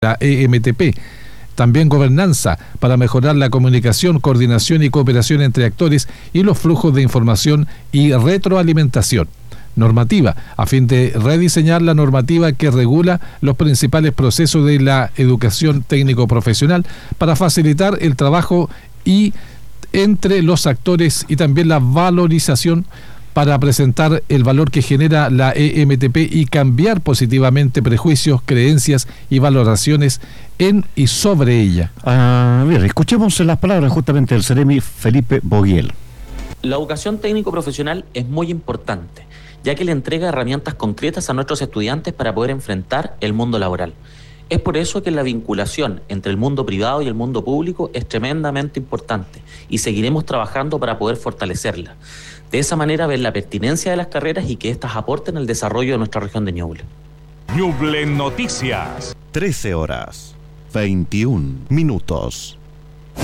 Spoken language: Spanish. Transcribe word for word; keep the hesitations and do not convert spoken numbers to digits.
la E M T P. También gobernanza para mejorar la comunicación, coordinación y cooperación entre actores y los flujos de información y retroalimentación. Normativa, a fin de rediseñar la normativa que regula los principales procesos de la educación técnico-profesional para facilitar el trabajo y entre los actores y también la valorización para presentar el valor que genera la E M T P y cambiar positivamente prejuicios, creencias y valoraciones en y sobre ella. A ver, escuchemos las palabras justamente del Ceremi Felipe Boguiel. La educación técnico-profesional es muy importante, ya que le entrega herramientas concretas a nuestros estudiantes para poder enfrentar el mundo laboral. Es por eso que la vinculación entre el mundo privado y el mundo público es tremendamente importante y seguiremos trabajando para poder fortalecerla. De esa manera ver la pertinencia de las carreras y que éstas aporten al desarrollo de nuestra región de Ñuble. Ñuble Noticias. trece horas, veintiún minutos.